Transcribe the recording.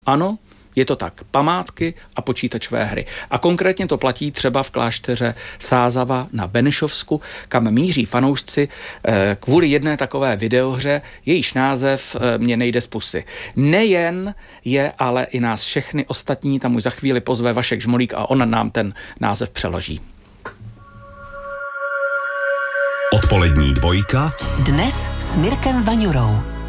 Ano, je to tak. Památky a počítačové hry. A konkrétně to platí třeba v klášteře Sázava na Benešovsku, kam míří fanoušci kvůli jedné takové videohře, jejíž název mě nejde z pusy. Nejen je, ale i nás všechny ostatní, tam už za chvíli pozve Vašek Žmolík a on nám ten název přeloží. Odpolední dvojka. Dnes s Mirkem Vaňurou.